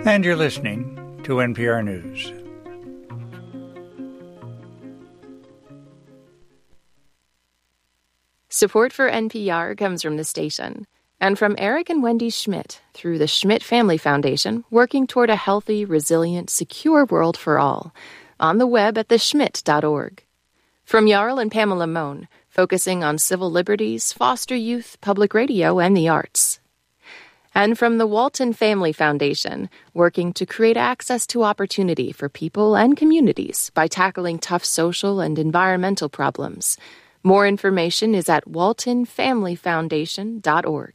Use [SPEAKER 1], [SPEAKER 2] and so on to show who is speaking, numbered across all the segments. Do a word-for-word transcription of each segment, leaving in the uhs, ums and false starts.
[SPEAKER 1] And you're listening to N P R News.
[SPEAKER 2] Support for N P R comes from the station and from Eric and Wendy Schmidt through the Schmidt Family Foundation, working toward a healthy, resilient, secure world for all. On the web at the schmidt dot org. From Jarl and Pamela Mohn, focusing on civil liberties, foster youth, public radio, and the arts. And from the Walton Family Foundation, working to create access to opportunity for people and communities by tackling tough social and environmental problems. More information is at walton family foundation dot org.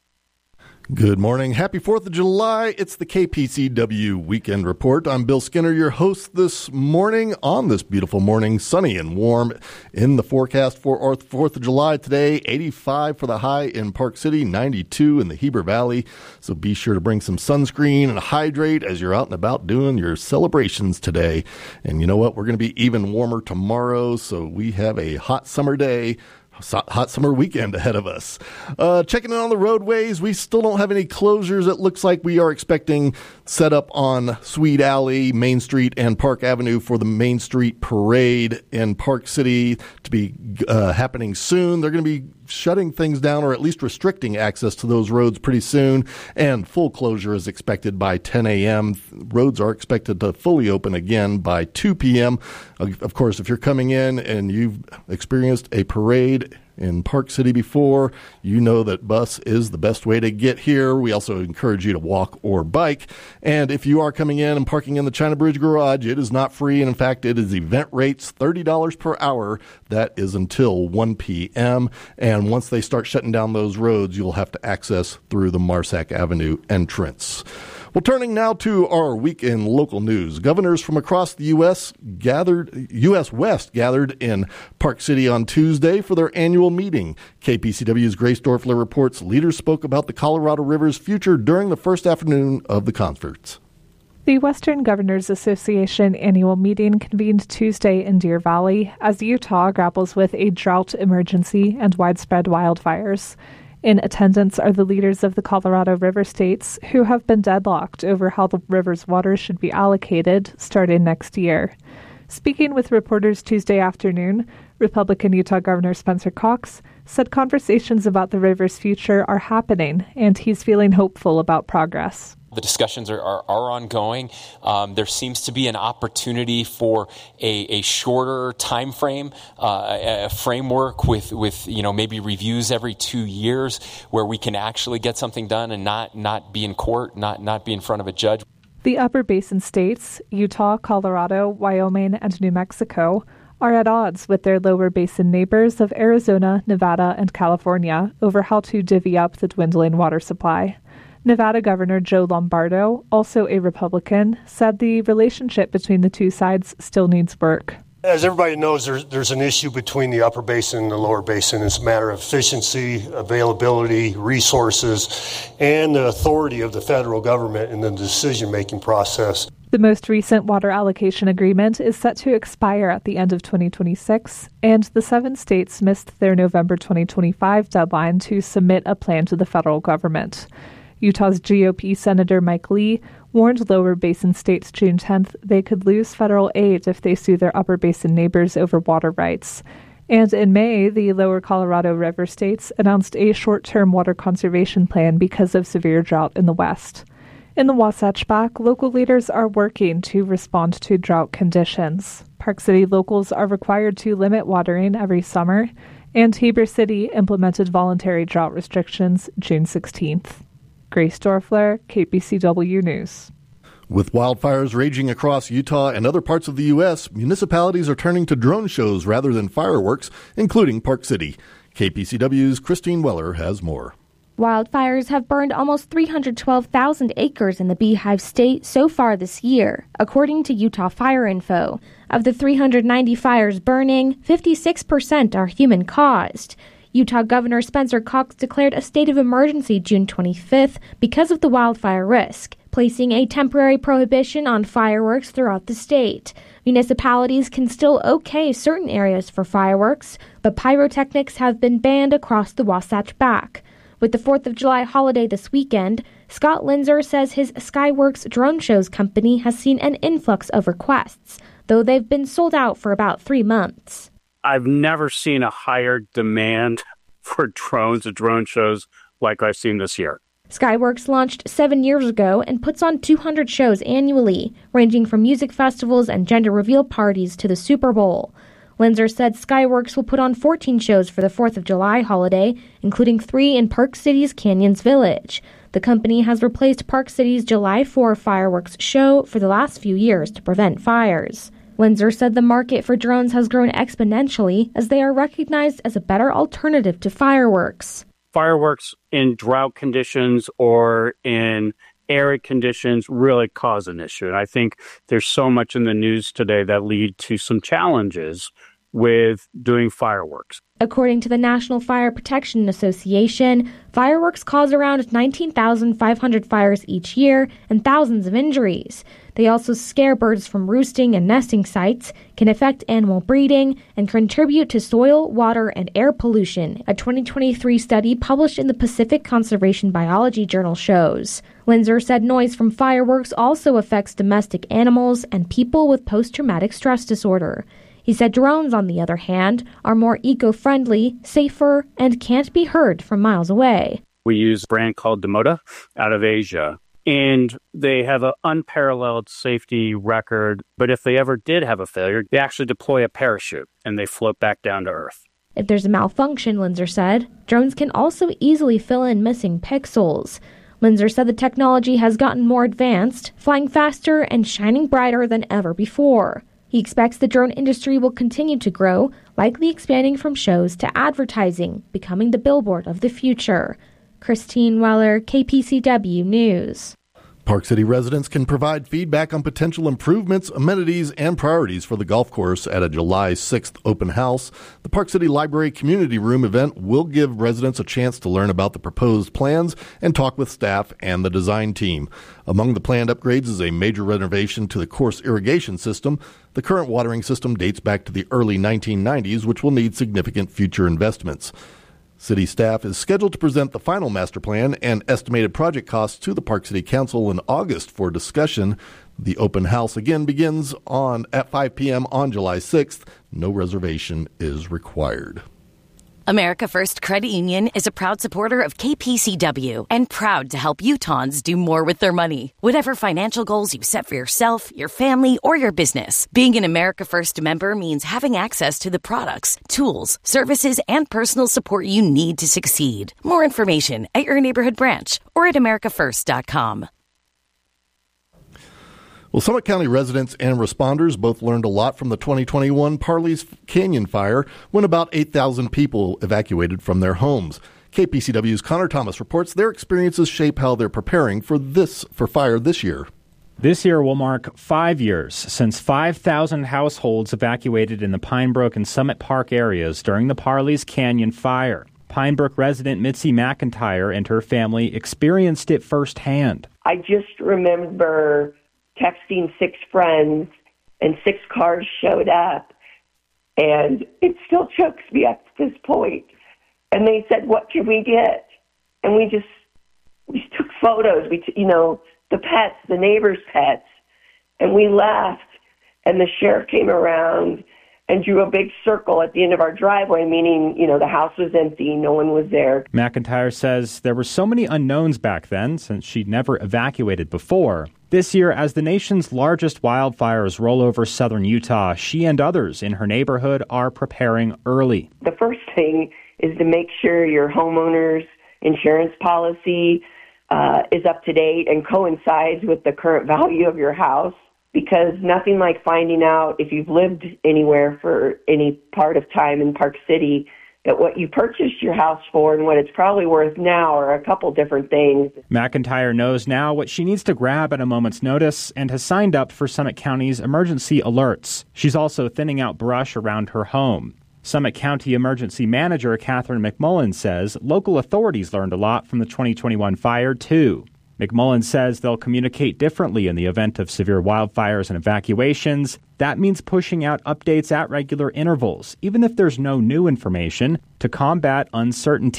[SPEAKER 3] Good morning. Happy fourth of July. It's the K P C W Weekend Report. I'm Bill Skinner, your host this morning on this beautiful morning, sunny and warm. In the forecast for our fourth of July today, eighty-five for the high in Park City, ninety-two in the Heber Valley. So be sure to bring some sunscreen and hydrate as you're out and about doing your celebrations today. And you know what? We're going to be even warmer tomorrow, so we have a hot summer day. Hot summer weekend ahead of us. Uh, checking in on the roadways, we still don't have any closures. It looks like we are expecting set up on Sweet Alley, Main Street, and Park Avenue for the Main Street Parade in Park City to be uh, happening soon. They're going to be shutting things down or at least restricting access to those roads pretty soon, and full closure is expected by ten a.m. Roads are expected to fully open again by two p.m. Of course, if you're coming in and you've experienced a parade in Park City before, you know that bus is the best way to get here. We also encourage you to walk or bike. And if you are coming in and parking in the China Bridge Garage, it is not free. And in fact, it is event rates, thirty dollars per hour. That is until one p.m. And once they start shutting down those roads, you'll have to access through the Marsack Avenue entrance. Well, turning now to our weekend local news. Governors from across the U S gathered, U S West gathered in Park City on Tuesday for their annual meeting. K P C W's Grace Dorfler reports leaders spoke about the Colorado River's future during the first afternoon of the conference.
[SPEAKER 4] The Western Governors Association annual meeting convened Tuesday in Deer Valley as Utah grapples with a drought emergency and widespread wildfires. In attendance are the leaders of the Colorado River states who have been deadlocked over how the river's water should be allocated starting next year. Speaking with reporters Tuesday afternoon, Republican Utah Governor Spencer Cox said conversations about the river's future are happening, and he's feeling hopeful about progress.
[SPEAKER 5] The discussions are, are, are ongoing. Um, there seems to be an opportunity for a, a shorter time frame, uh, a framework with, with you know maybe reviews every two years where we can actually get something done and not not be in court, not not be in front of a judge.
[SPEAKER 4] The Upper Basin states, Utah, Colorado, Wyoming, and New Mexico, are at odds with their lower basin neighbors of Arizona, Nevada, and California over how to divvy up the dwindling water supply. Nevada Governor Joe Lombardo, also a Republican, said the relationship between the two sides still needs work.
[SPEAKER 6] As everybody knows, there's, there's an issue between the upper basin and the lower basin. It's a matter of efficiency, availability, resources, and the authority of the federal government in the decision-making process.
[SPEAKER 4] The most recent water allocation agreement is set to expire at the end of twenty twenty-six, and the seven states missed their November twenty twenty-five deadline to submit a plan to the federal government. Utah's G O P Senator Mike Lee warned lower basin states June tenth they could lose federal aid if they sue their upper basin neighbors over water rights. And in May, the lower Colorado River states announced a short-term water conservation plan because of severe drought in the west. In the Wasatch Back, local leaders are working to respond to drought conditions. Park City locals are required to limit watering every summer, and Heber City implemented voluntary drought restrictions June sixteenth. Grace Dorfler, K P C W News.
[SPEAKER 3] With wildfires raging across Utah and other parts of the U S, municipalities are turning to drone shows rather than fireworks, including Park City. K P C W's Christine Weller has more.
[SPEAKER 7] Wildfires have burned almost three hundred twelve thousand acres in the Beehive State so far this year, according to Utah Fire Info. Of the three hundred ninety fires burning, fifty-six percent are human-caused. Utah Governor Spencer Cox declared a state of emergency June twenty-fifth because of the wildfire risk, placing a temporary prohibition on fireworks throughout the state. Municipalities can still okay certain areas for fireworks, but pyrotechnics have been banned across the Wasatch Back. With the fourth of July holiday this weekend, Scott Linzer says his Skyworks drone shows company has seen an influx of requests, though they've been sold out for about three months.
[SPEAKER 8] I've never seen a higher demand for drones and drone shows like I've seen this year.
[SPEAKER 7] Skyworks launched seven years ago and puts on two hundred shows annually, ranging from music festivals and gender reveal parties to the Super Bowl. Linzer said Skyworks will put on fourteen shows for the fourth of July holiday, including three in Park City's Canyons Village. The company has replaced Park City's July fourth fireworks show for the last few years to prevent fires. Linzer said the market for drones has grown exponentially as they are recognized as a better alternative to fireworks.
[SPEAKER 8] Fireworks in drought conditions or in arid conditions really cause an issue. And I think there's so much in the news today that lead to some challenges with doing fireworks.
[SPEAKER 7] According to the National Fire Protection Association, fireworks cause around nineteen thousand five hundred fires each year and thousands of injuries. They also scare birds from roosting and nesting sites, can affect animal breeding, and contribute to soil, water, and air pollution, a twenty twenty-three study published in the Pacific Conservation Biology Journal shows. Linzer said noise from fireworks also affects domestic animals and people with post-traumatic stress disorder. He said drones, on the other hand, are more eco-friendly, safer, and can't be heard from miles away.
[SPEAKER 8] We use a brand called Demota out of Asia, and they have an unparalleled safety record. But if they ever did have a failure, they actually deploy a parachute and they float back down to Earth.
[SPEAKER 7] If there's a malfunction, Linzer said, drones can also easily fill in missing pixels. Linzer said the technology has gotten more advanced, flying faster and shining brighter than ever before. He expects the drone industry will continue to grow, likely expanding from shows to advertising, becoming the billboard of the future. Christine Weller, K P C W News.
[SPEAKER 3] Park City residents can provide feedback on potential improvements, amenities, and priorities for the golf course at a July sixth open house. The Park City Library Community Room event will give residents a chance to learn about the proposed plans and talk with staff and the design team. Among the planned upgrades is a major renovation to the course irrigation system. The current watering system dates back to the early nineteen nineties, which will need significant future investments. City staff is scheduled to present the final master plan and estimated project costs to the Park City Council in August for discussion. The open house again begins on at five p.m. on July sixth. No reservation is required.
[SPEAKER 9] America First Credit Union is a proud supporter of K P C W and proud to help Utahns do more with their money. Whatever financial goals you set for yourself, your family, or your business, being an America First member means having access to the products, tools, services, and personal support you need to succeed. More information at your neighborhood branch or at america first dot com.
[SPEAKER 3] Well, Summit County residents and responders both learned a lot from the twenty twenty-one Parley's Canyon fire when about eight thousand people evacuated from their homes. K P C W's Connor Thomas reports their experiences shape how they're preparing for this for fire this year.
[SPEAKER 10] This year will mark five years since five thousand households evacuated in the Pine Brook and Summit Park areas during the Parley's Canyon fire. Pine Brook resident Mitzi McIntyre and her family experienced it firsthand.
[SPEAKER 11] I just remember texting six friends, and six cars showed up, and it still chokes me up to this point. And they said, "What can we get?" And we just we took photos. We, t- you know, the pets, the neighbors' pets, and we left. And the sheriff came around and drew a big circle at the end of our driveway, meaning, you know, the house was empty, no one was there.
[SPEAKER 10] McIntyre says there were so many unknowns back then, since she'd never evacuated before. This year, as the nation's largest wildfires roll over southern Utah, she and others in her neighborhood are preparing early.
[SPEAKER 11] The first thing is to make sure your homeowner's insurance policy uh, is up to date and coincides with the current value of your house, because nothing like finding out, if you've lived anywhere for any part of time in Park City, that what you purchased your house for and what it's probably worth now are a couple different things.
[SPEAKER 10] McIntyre knows now what she needs to grab at a moment's notice and has signed up for Summit County's emergency alerts. She's also thinning out brush around her home. Summit County Emergency Manager Catherine McMullen says local authorities learned a lot from the twenty twenty-one fire, too. McMullen says they'll communicate differently in the event of severe wildfires and evacuations. That means pushing out updates at regular intervals, even if there's no new information, to combat uncertainty.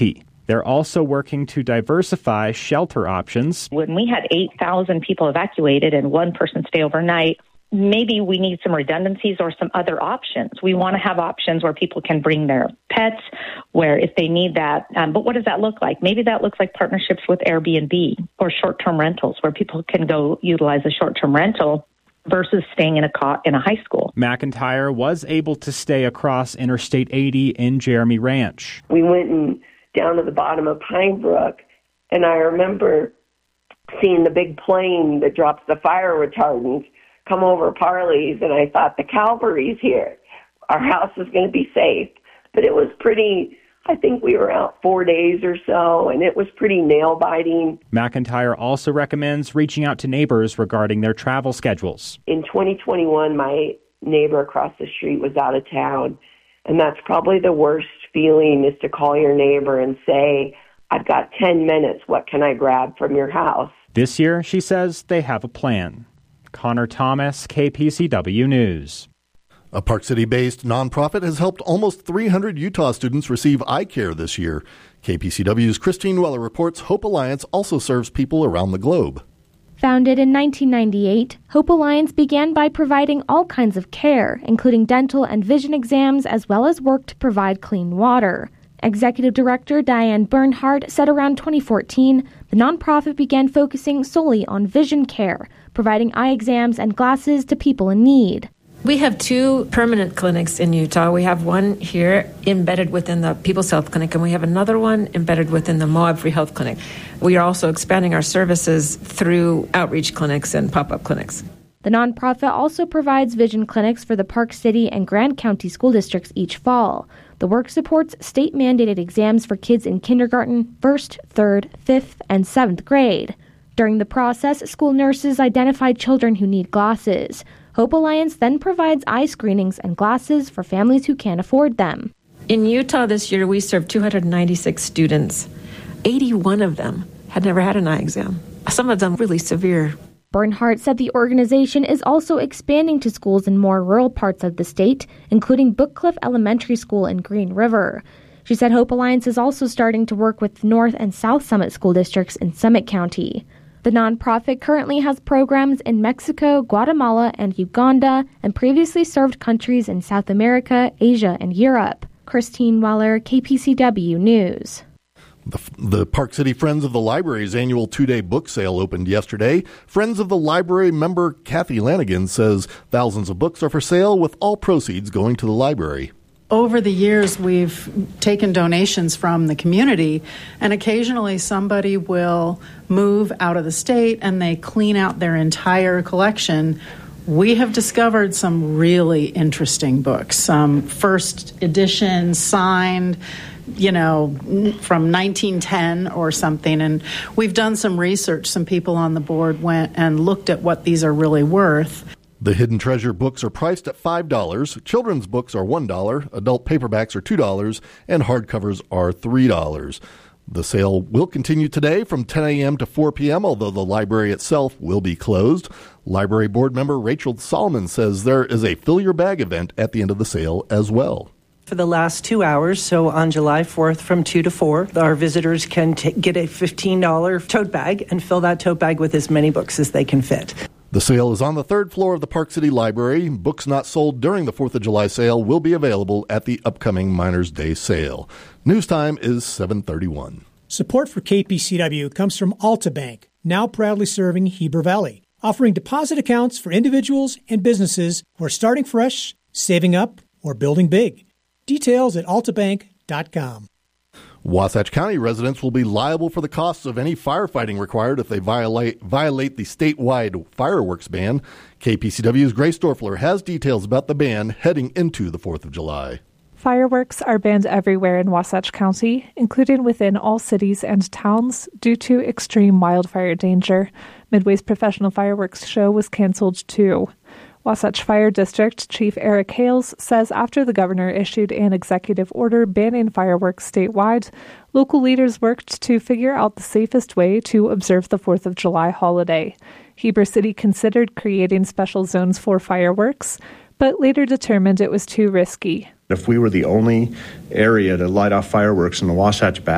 [SPEAKER 10] They're also working to diversify shelter options.
[SPEAKER 12] When we had eight thousand people evacuated and one person stay overnight, maybe we need some redundancies or some other options. We want to have options where people can bring their pets, where if they need that. Um, but what does that look like? Maybe that looks like partnerships with Airbnb or short-term rentals, where people can go utilize a short-term rental versus staying in a cot in a high school.
[SPEAKER 10] McIntyre was able to stay across Interstate eighty in Jeremy Ranch.
[SPEAKER 11] We went and down to the bottom of Pine Brook, and I remember seeing the big plane that drops the fire retardant come over Parley's, and I thought, the cavalry's here. Our house is going to be safe. But it was pretty, I think we were out four days or so, and it was pretty nail-biting.
[SPEAKER 10] McIntyre also recommends reaching out to neighbors regarding their travel schedules.
[SPEAKER 11] In twenty twenty-one, my neighbor across the street was out of town, and that's probably the worst feeling, is to call your neighbor and say, I've got ten minutes, what can I grab from your house?
[SPEAKER 10] This year, she says they have a plan. Connor Thomas, K P C W News.
[SPEAKER 3] A Park City-based nonprofit has helped almost three hundred Utah students receive eye care this year. K P C W's Christine Weller reports Hope Alliance also serves people around the globe.
[SPEAKER 7] Founded in nineteen ninety-eight, Hope Alliance began by providing all kinds of care, including dental and vision exams, as well as work to provide clean water. Executive Director Diane Bernhardt said around twenty fourteen, the nonprofit began focusing solely on vision care, providing eye exams and glasses to people in need.
[SPEAKER 13] We have two permanent clinics in Utah. We have one here embedded within the People's Health Clinic, and we have another one embedded within the Moab Free Health Clinic. We are also expanding our services through outreach clinics and pop-up clinics.
[SPEAKER 7] The nonprofit also provides vision clinics for the Park City and Grand County school districts each fall. The work supports state-mandated exams for kids in kindergarten, first, third, fifth, and seventh grade. During the process, school nurses identify children who need glasses. Hope Alliance then provides eye screenings and glasses for families who can't afford them.
[SPEAKER 13] In Utah this year, we served two hundred ninety-six students. eighty-one of them had never had an eye exam, some of them really severe.
[SPEAKER 7] Bernhardt said the organization is also expanding to schools in more rural parts of the state, including Bookcliff Elementary School in Green River. She said Hope Alliance is also starting to work with North and South Summit school districts in Summit County. The nonprofit currently has programs in Mexico, Guatemala, and Uganda, and previously served countries in South America, Asia, and Europe. Christine Weller, K P C W News.
[SPEAKER 3] The, the Park City Friends of the Library's annual two-day book sale opened yesterday. Friends of the Library member Kathy Lanigan says thousands of books are for sale, with all proceeds going to the library.
[SPEAKER 14] Over the years, we've taken donations from the community, and occasionally somebody will move out of the state and they clean out their entire collection. We have discovered some really interesting books, some first edition, signed, you know, from nineteen ten or something. And we've done some research. Some people on the board went and looked at what these are really worth.
[SPEAKER 3] The Hidden Treasure books are priced at five dollars, children's books are one dollar, adult paperbacks are two dollars, and hardcovers are three dollars. The sale will continue today from ten a.m. to four p.m., although the library itself will be closed. Library board member Rachel Solomon says there is a Fill Your Bag event at the end of the sale as well.
[SPEAKER 15] For the last two hours, so on July fourth from two to four, our visitors can t- get a fifteen dollars tote bag and fill that tote bag with as many books as they can fit.
[SPEAKER 3] The sale is on the third floor of the Park City Library. Books not sold during the fourth of July sale will be available at the upcoming Miners' Day sale. News time is seven thirty-one.
[SPEAKER 16] Support for K P C W comes from Alta Bank, now proudly serving Heber Valley, offering deposit accounts for individuals and businesses who are starting fresh, saving up, or building big. Details at alta bank dot com.
[SPEAKER 3] Wasatch County residents will be liable for the costs of any firefighting required if they violate violate the statewide fireworks ban. K P C W's Grace Dorfler has details about the ban heading into the fourth of July.
[SPEAKER 4] Fireworks are banned everywhere in Wasatch County, including within all cities and towns, due to extreme wildfire danger. Midway's professional fireworks show was canceled too. Wasatch Fire District Chief Eric Hales says after the governor issued an executive order banning fireworks statewide, local leaders worked to figure out the safest way to observe the fourth of July holiday. Heber City considered creating special zones for fireworks, but later determined it was too risky.
[SPEAKER 17] If we were the only area to light off fireworks in the Wasatch Back,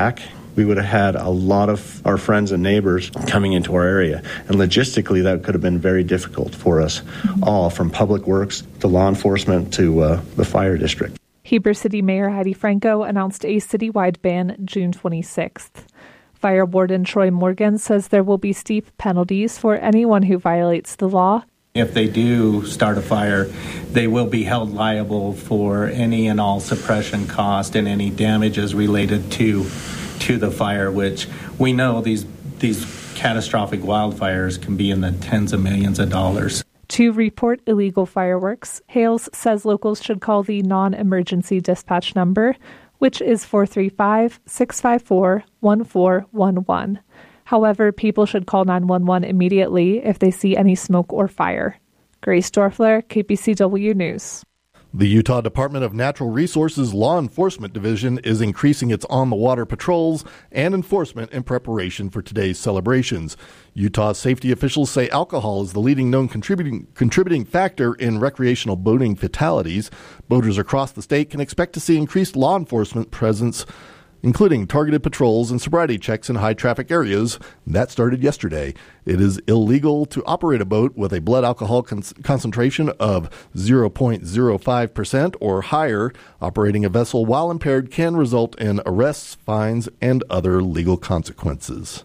[SPEAKER 17] we would have had a lot of our friends and neighbors coming into our area. And logistically, that could have been very difficult for us all, from public works to law enforcement to uh, the fire district.
[SPEAKER 4] Heber City Mayor Heidi Franco announced a citywide ban June twenty-sixth. Fire Warden Troy Morgan says there will be steep penalties for anyone who violates the law.
[SPEAKER 18] If they do start a fire, they will be held liable for any and all suppression cost and any damages related to to the fire, which we know these these catastrophic wildfires can be in the tens of millions of dollars.
[SPEAKER 4] To report illegal fireworks, Hales says locals should call the non-emergency dispatch number, which is four three five, six five four, one four one one. However, people should call nine one one immediately if they see any smoke or fire. Grace Dorfler, K P C W News.
[SPEAKER 3] The Utah Department of Natural Resources Law Enforcement Division is increasing its on-the-water patrols and enforcement in preparation for today's celebrations. Utah safety officials say alcohol is the leading known contributing contributing factor in recreational boating fatalities. Boaters across the state can expect to see increased law enforcement presence, including targeted patrols and sobriety checks in high-traffic areas. That started yesterday. It is illegal to operate a boat with a blood alcohol con- concentration of zero point zero five percent or higher. Operating a vessel while impaired can result in arrests, fines, and other legal consequences.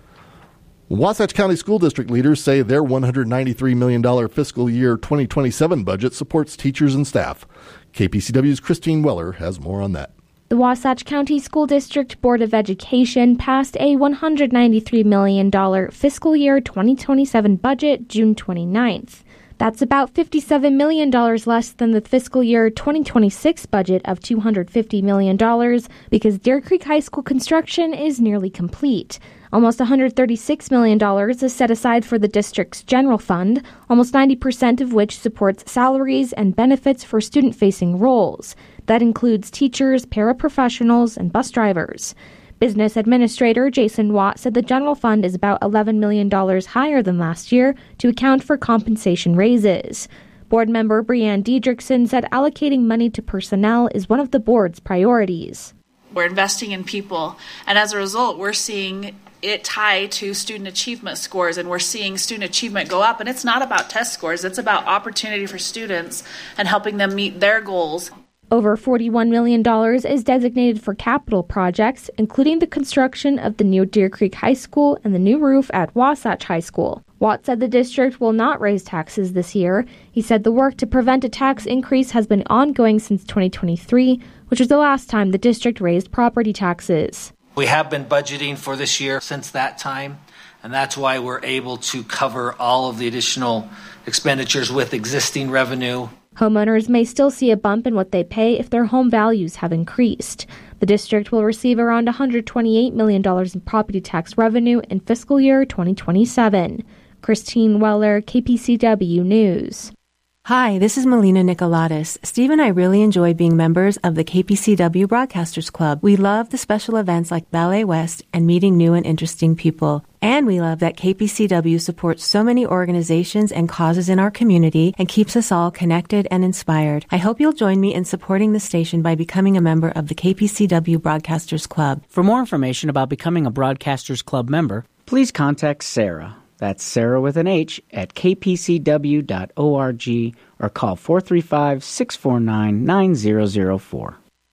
[SPEAKER 3] Wasatch County School District leaders say their one hundred ninety-three million dollars fiscal year twenty twenty-seven budget supports teachers and staff. K P C W's Christine Weller has more on that.
[SPEAKER 7] The Wasatch County School District Board of Education passed a one hundred ninety-three million dollars fiscal year twenty twenty-seven budget June twenty-ninth. That's about fifty-seven million dollars less than the fiscal year twenty twenty-six budget of two hundred fifty million dollars because Deer Creek High School construction is nearly complete. Almost one hundred thirty-six million dollars is set aside for the district's general fund, almost ninety percent of which supports salaries and benefits for student-facing roles. That includes teachers, paraprofessionals, and bus drivers. Business Administrator Jason Watt said the general fund is about eleven million dollars higher than last year to account for compensation raises. Board member Breanne Diedrichson said allocating money to personnel is one of the board's priorities.
[SPEAKER 19] We're investing in people, and as a result, we're seeing it tie to student achievement scores, and we're seeing student achievement go up. And it's not about test scores, it's about opportunity for students and helping them meet their goals.
[SPEAKER 7] Over forty-one million dollars is designated for capital projects, including the construction of the new Deer Creek High School and the new roof at Wasatch High School. Watt said the district will not raise taxes this year. He said the work to prevent a tax increase has been ongoing since twenty twenty-three, which was the last time the district raised property taxes.
[SPEAKER 20] We have been budgeting for this year since that time, and that's why we're able to cover all of the additional expenditures with existing revenue.
[SPEAKER 7] Homeowners may still see a bump in what they pay if their home values have increased. The district will receive around one hundred twenty-eight million dollars in property tax revenue in fiscal year twenty twenty-seven. Christine Weller, K P C W News.
[SPEAKER 21] Hi, this is Melina Nicolatis. Steve and I really enjoy being members of the K P C W Broadcasters Club. We love the special events like Ballet West and meeting new and interesting people. And we love that K P C W supports so many organizations and causes in our community and keeps us all connected and inspired. I hope you'll join me in supporting the station by becoming a member of the K P C W Broadcasters Club.
[SPEAKER 22] For more information about becoming a Broadcasters Club member, please contact Sarah. That's Sarah with an H at k p c w dot org or call four three five, six four nine, nine zero zero four.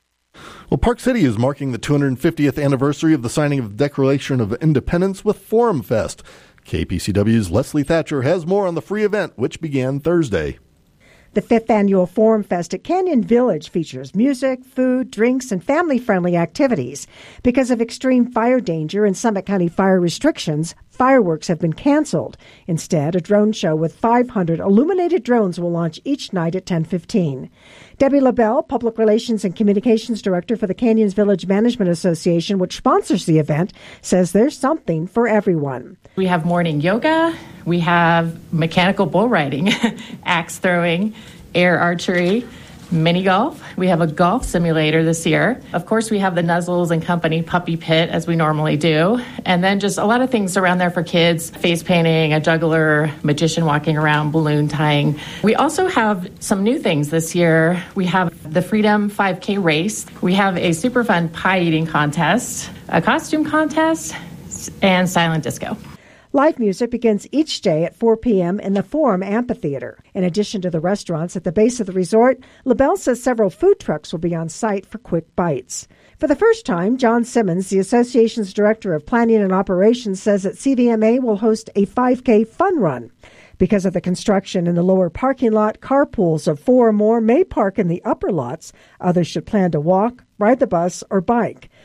[SPEAKER 3] Well, Park City is marking the two hundred fiftieth anniversary of the signing of the Declaration of Independence with Forum Fest. K P C W's Leslie Thatcher has more on the free event, which began Thursday.
[SPEAKER 23] The fifth annual Forum Fest at Canyon Village features music, food, drinks, and family-friendly activities. Because of extreme fire danger and Summit County fire restrictions, fireworks have been canceled. Instead, a drone show with five hundred illuminated drones will launch each night at ten fifteen. Debbie LaBelle, Public Relations and Communications Director for the Canyons Village Management Association, which sponsors the event, says there's something for everyone.
[SPEAKER 24] We have morning yoga, we have mechanical bull riding, axe throwing, air archery,
[SPEAKER 1] mini golf. We have a golf simulator this year. Of course, we have the Nuzzles and Company puppy pit, as we normally do. And then just a lot of things around there for kids, face painting, a juggler, magician walking around, balloon tying. We also have some new things this year. We have the Freedom five K race. We have a super fun pie eating contest, a costume contest, and silent disco.
[SPEAKER 23] Live music begins each day at four p.m. in the Forum Amphitheater. In addition to the restaurants at the base of the resort, LaBelle says several food trucks will be on site for quick bites. For the first time, John Simmons, the association's director of planning and operations, says that C V M A will host a five K fun run. Because of the construction in the lower parking lot, carpools of four or more may park in the upper lots. Others should plan to walk, ride the bus, or bike.